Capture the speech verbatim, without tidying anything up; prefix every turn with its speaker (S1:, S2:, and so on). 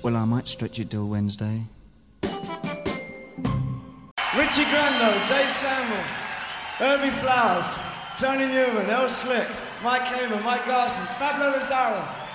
S1: Well, I might stretch it till Wednesday.
S2: Richie Grando, Dave Samuel, Herbie Flowers, Tony Newman, El Slick, Mike Kamen, Mike Garson, Pablo Rosario.